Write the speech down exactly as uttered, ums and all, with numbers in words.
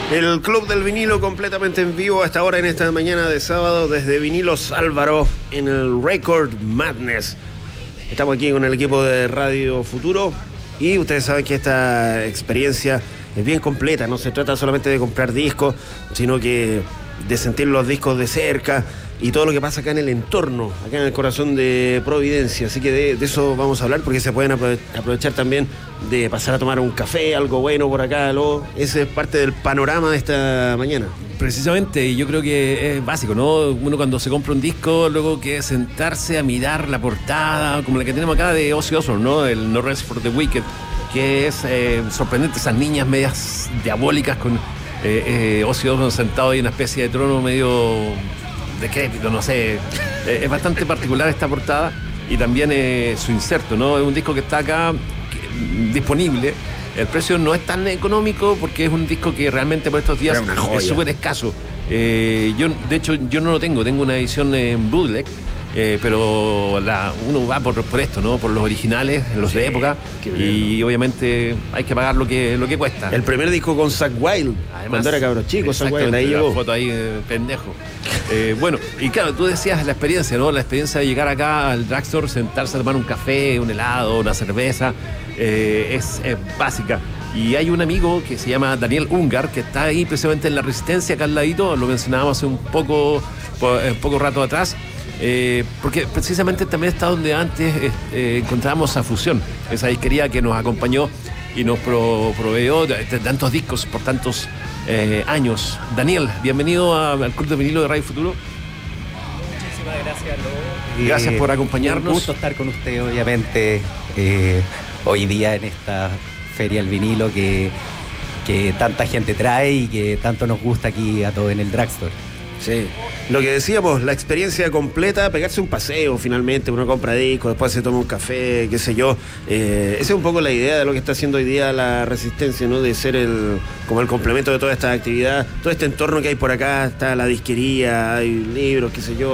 El Club del Vinilo completamente en vivo hasta ahora en esta mañana de sábado desde Vinilos Álvaro en el Record Madness. Estamos aquí con el equipo de Radio Futuro y ustedes saben que esta experiencia es bien completa. No se trata solamente de comprar discos, sino que de sentir los discos de cerca y todo lo que pasa acá en el entorno, acá en el corazón de Providencia. Así que de, de eso vamos a hablar, porque se pueden aprovechar también de pasar a tomar un café, algo bueno por acá. Luego, ese es parte del panorama de esta mañana. Precisamente, y yo creo que es básico, ¿no? Uno cuando se compra un disco, luego que sentarse a mirar la portada, como la que tenemos acá de Ozzy Osbourne, ¿no? El No Rest for the Wicked, que es eh, sorprendente, esas niñas medias diabólicas con eh, eh, Ozzy Osbourne sentado ahí en una especie de trono medio decrépito, no sé. Eh, es bastante particular esta portada y también eh, su inserto, ¿no? Es un disco que está acá que, disponible. El precio no es tan económico porque es un disco que realmente por estos días es súper escaso. Eh, yo, de hecho, yo no lo tengo, tengo una edición en bootleg, eh, pero la, uno va por, por esto, ¿no? Por los originales, los sí, de época, y obviamente hay que pagar lo que, lo que cuesta. El primer disco con Zakk Wylde, además, cuando era cabro chico, Zakk Wylde, ahí llegó. La foto ahí, eh, pendejo. Eh, bueno, y claro, tú decías la experiencia, ¿no? La experiencia de llegar acá al drugstore, sentarse a tomar un café, un helado, una cerveza, eh, es, es básica. Y hay un amigo que se llama Daniel Ungar, que está ahí precisamente en La Resistencia, acá al ladito, lo mencionábamos hace un poco, un poco rato atrás, eh, porque precisamente también está donde antes eh, encontrábamos a Fusión, esa disquería que nos acompañó y nos pro, proveyó de, de tantos discos por tantos eh, años. Daniel, bienvenido a, al Club de Vinilo de Radio Futuro. Muchísimas gracias, Lobo. Gracias eh, por acompañarnos. Un gusto estar con usted, obviamente, eh, hoy día en esta Feria del Vinilo que, que tanta gente trae y que tanto nos gusta aquí a todos en el drugstore. Sí, lo que decíamos, la experiencia completa, pegarse un paseo finalmente, uno compra discos, después se toma un café, qué sé yo. Eh, esa es un poco la idea de lo que está haciendo hoy día La Resistencia, ¿no? De ser el como el complemento de toda esta actividad, todo este entorno que hay por acá, está la disquería, hay libros, qué sé yo.